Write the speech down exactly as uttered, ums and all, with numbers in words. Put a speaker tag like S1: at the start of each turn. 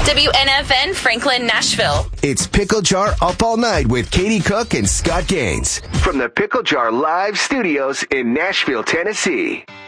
S1: W N F N Franklin, Nashville.
S2: It's Pickle Jar Up All Night with Katie Cook and Scott Gaines from the Pickle Jar Live Studios in Nashville, Tennessee.